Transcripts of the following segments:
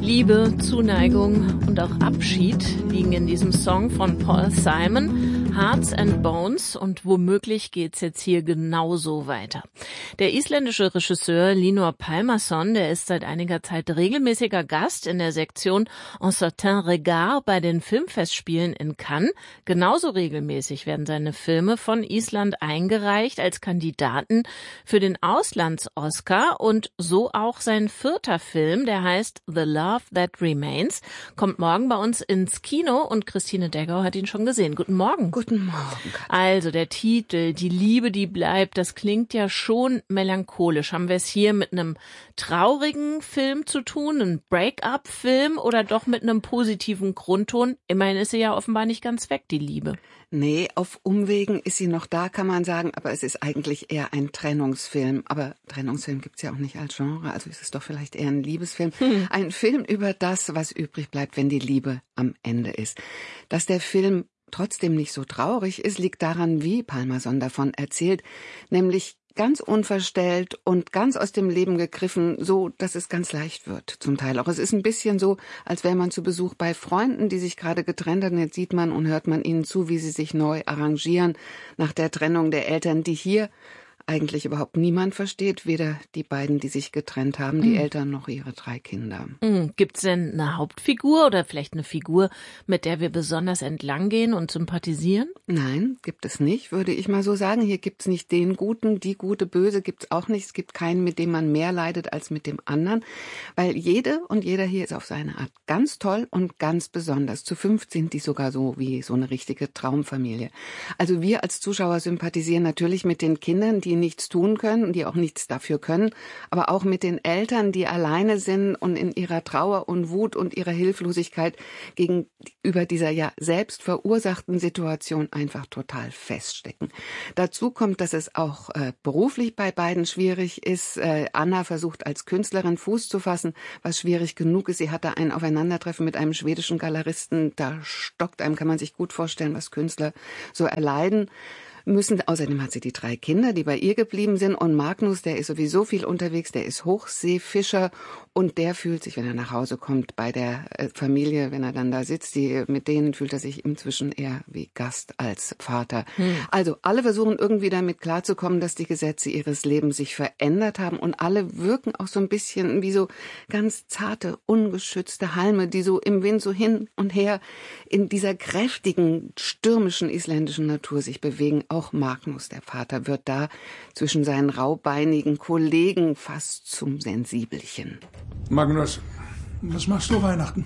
Liebe, Zuneigung und auch Abschied liegen in diesem Song von Paul Simon, Hearts and Bones, und womöglich geht's jetzt hier genauso weiter. Der isländische Regisseur Hlynur Pálmason, der ist seit einiger Zeit regelmäßiger Gast in der Sektion Un certain regard bei den Filmfestspielen in Cannes. Genauso regelmäßig werden seine Filme von Island eingereicht als Kandidaten für den Auslands-Oscar, und so auch sein 4. Film, der heißt The Love That Remains, kommt morgen bei uns ins Kino und Christine Deggau hat ihn schon gesehen. Guten Morgen. Guten Morgen. Also der Titel, die Liebe, die bleibt, das klingt ja schon melancholisch. Haben wir es hier mit einem traurigen Film zu tun, einem Break-up-Film, oder doch mit einem positiven Grundton? Immerhin ist sie ja offenbar nicht ganz weg, die Liebe. Nee, auf Umwegen ist sie noch da, kann man sagen, aber es ist eigentlich eher ein Trennungsfilm. Aber Trennungsfilm gibt's ja auch nicht als Genre, also ist es doch vielleicht eher ein Liebesfilm. Ein Film über das, was übrig bleibt, wenn die Liebe am Ende ist. Dass der Film trotzdem nicht so traurig ist, liegt daran, wie Pálmason davon erzählt, nämlich ganz unverstellt und ganz aus dem Leben gegriffen, so dass es ganz leicht wird zum Teil auch. Es ist ein bisschen so, als wäre man zu Besuch bei Freunden, die sich gerade getrennt haben. Jetzt sieht man und hört man ihnen zu, wie sie sich neu arrangieren nach der Trennung der Eltern, die hier eigentlich überhaupt niemand versteht, weder die beiden, die sich getrennt haben, die Eltern, noch ihre 3 Kinder. Gibt's denn eine Hauptfigur oder vielleicht eine Figur, mit der wir besonders entlang gehen und sympathisieren? Nein, gibt es nicht, würde ich mal so sagen. Hier gibt's nicht den Guten, die gute Böse gibt's auch nicht. Es gibt keinen, mit dem man mehr leidet als mit dem anderen, weil jede und jeder hier ist auf seine Art ganz toll und ganz besonders. Zu 5 sind die sogar so wie so eine richtige Traumfamilie. Also wir als Zuschauer sympathisieren natürlich mit den Kindern, die nichts tun können und die auch nichts dafür können, aber auch mit den Eltern, die alleine sind und in ihrer Trauer und Wut und ihrer Hilflosigkeit gegenüber dieser ja selbst verursachten Situation einfach total feststecken. Dazu kommt, dass es auch beruflich bei beiden schwierig ist. Anna versucht als Künstlerin Fuß zu fassen, was schwierig genug ist. Sie hatte ein Aufeinandertreffen mit einem schwedischen Galeristen, da stockt einem, kann man sich gut vorstellen, was Künstler so erleiden müssen. Außerdem hat sie die 3 Kinder, die bei ihr geblieben sind, und Magnus, der ist sowieso viel unterwegs, der ist Hochseefischer und der fühlt sich, wenn er nach Hause kommt, bei der Familie, wenn er dann da sitzt, mit denen fühlt er sich inzwischen eher wie Gast als Vater. Also alle versuchen irgendwie damit klarzukommen, dass die Gesetze ihres Lebens sich verändert haben, und alle wirken auch so ein bisschen wie so ganz zarte, ungeschützte Halme, die so im Wind so hin und her in dieser kräftigen, stürmischen isländischen Natur sich bewegen. Auch Magnus, der Vater, wird da zwischen seinen raubeinigen Kollegen fast zum Sensibelchen. Magnus, was machst du Weihnachten?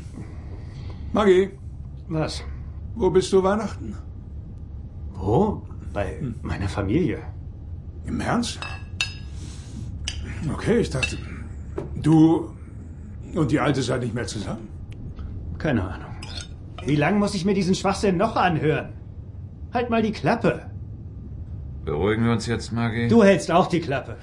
Maggie? Was? Wo bist du Weihnachten? Wo? Bei meiner Familie. Im Ernst? Okay, ich dachte, du und die Alte seid nicht mehr zusammen? Keine Ahnung. Wie lange muss ich mir diesen Schwachsinn noch anhören? Halt mal die Klappe. Beruhigen wir uns jetzt, Maggie. Du hältst auch die Klappe.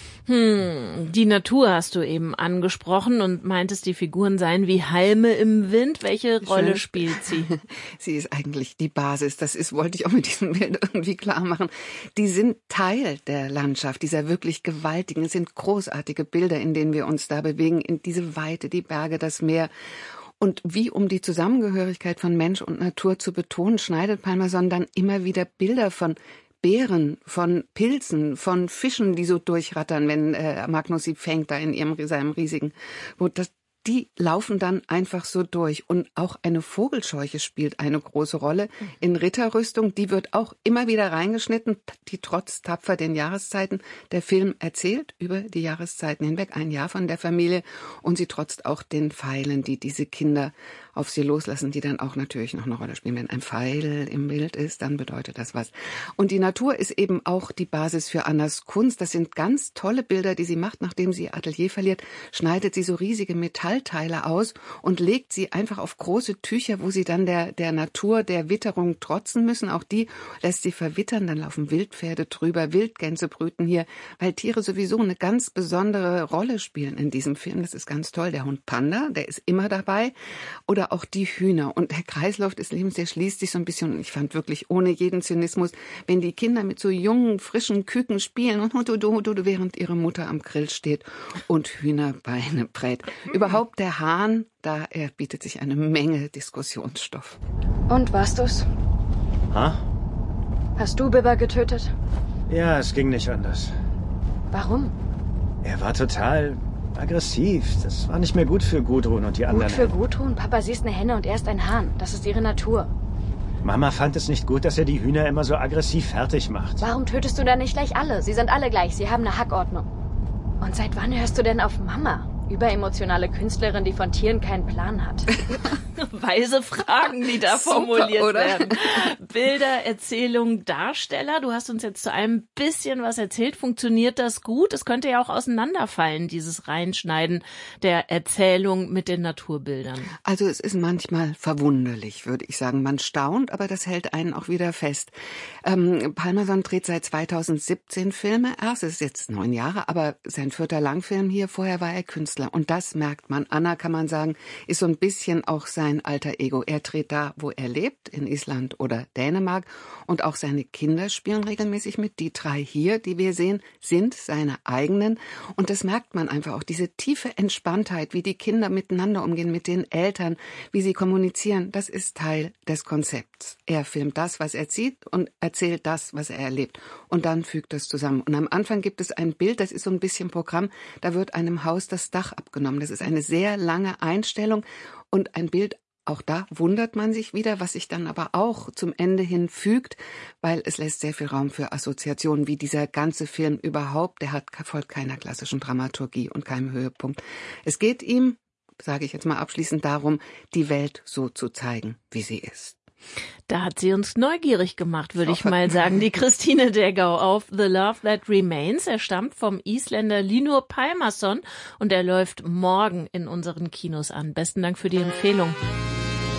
Die Natur hast du eben angesprochen und meintest, die Figuren seien wie Halme im Wind. Welche Rolle spielt sie? Sie ist eigentlich die Basis. Wollte ich auch mit diesem Bild irgendwie klar machen. Die sind Teil der Landschaft, dieser wirklich gewaltigen. Es sind großartige Bilder, in denen wir uns da bewegen, in diese Weite, die Berge, das Meer. Und wie, um die Zusammengehörigkeit von Mensch und Natur zu betonen, schneidet Pálmason dann immer wieder Bilder von Beeren, von Pilzen, von Fischen, die so durchrattern, wenn Magnus sie fängt da in seinem riesigen Boot. Die laufen dann einfach so durch. Und auch eine Vogelscheuche spielt eine große Rolle in Ritterrüstung. Die wird auch immer wieder reingeschnitten, die trotz tapfer den Jahreszeiten. Der Film erzählt über die Jahreszeiten hinweg ein Jahr von der Familie, und sie trotzt auch den Pfeilen, die diese Kinder auf sie loslassen, die dann auch natürlich noch eine Rolle spielen. Wenn ein Pfeil im Bild ist, dann bedeutet das was. Und die Natur ist eben auch die Basis für Annas Kunst. Das sind ganz tolle Bilder, die sie macht, nachdem sie ihr Atelier verliert, schneidet sie so riesige Metallteile aus und legt sie einfach auf große Tücher, wo sie dann der Natur, der Witterung trotzen müssen. Auch die lässt sie verwittern, dann laufen Wildpferde drüber, Wildgänse brüten hier, weil Tiere sowieso eine ganz besondere Rolle spielen in diesem Film. Das ist ganz toll. Der Hund Panda, der ist immer dabei. Oder auch die Hühner. Und der Kreislauf des Lebens, der schließt sich so ein bisschen. Und ich fand wirklich ohne jeden Zynismus, wenn die Kinder mit so jungen, frischen Küken spielen und während ihre Mutter am Grill steht und Hühnerbeine brät. Überhaupt überhaupt der Hahn, er bietet sich eine Menge Diskussionsstoff. Und warst du's? Ha? Hast du Bibber getötet? Ja, es ging nicht anders. Warum? Er war total aggressiv. Das war nicht mehr gut für Gudrun und die anderen. Gut für Gudrun? Papa, sie ist eine Henne und er ist ein Hahn. Das ist ihre Natur. Mama fand es nicht gut, dass er die Hühner immer so aggressiv fertig macht. Warum tötest du dann nicht gleich alle? Sie sind alle gleich. Sie haben eine Hackordnung. Und seit wann hörst du denn auf Mama? Überemotionale Künstlerin, die von Tieren keinen Plan hat. Weise Fragen, die da Super, formuliert oder? werden. Bilder, Erzählung, Darsteller. Du hast uns jetzt zu einem bisschen was erzählt. Funktioniert das gut? Es könnte ja auch auseinanderfallen, dieses Reinschneiden der Erzählung mit den Naturbildern. Also es ist manchmal verwunderlich, würde ich sagen. Man staunt, aber das hält einen auch wieder fest. Palmerson dreht seit 2017 Filme. Es ist jetzt 9 Jahre, aber sein 4. Langfilm hier. Vorher war er Künstler. Und das merkt man. Anna, kann man sagen, ist so ein bisschen auch sein alter Ego. Er dreht da, wo er lebt, in Island oder Dänemark. Und auch seine Kinder spielen regelmäßig mit. Die 3 hier, die wir sehen, sind seine eigenen. Und das merkt man einfach auch. Diese tiefe Entspanntheit, wie die Kinder miteinander umgehen, mit den Eltern, wie sie kommunizieren, das ist Teil des Konzepts. Er filmt das, was er sieht und erzählt das, was er erlebt. Und dann fügt das zusammen. Und am Anfang gibt es ein Bild, das ist so ein bisschen Programm, da wird einem Haus das Dach abgenommen. Das ist eine sehr lange Einstellung und ein Bild, auch da wundert man sich wieder, was sich dann aber auch zum Ende hin fügt, weil es lässt sehr viel Raum für Assoziationen, wie dieser ganze Film überhaupt, folgt keiner klassischen Dramaturgie und keinem Höhepunkt. Es geht ihm, sage ich jetzt mal abschließend, darum, die Welt so zu zeigen, wie sie ist. Da hat sie uns neugierig gemacht, würde ich mal sagen. Die Christine Deggau auf The Love That Remains. Er stammt vom Isländer Hlynur Pálmason und er läuft morgen in unseren Kinos an. Besten Dank für die Empfehlung.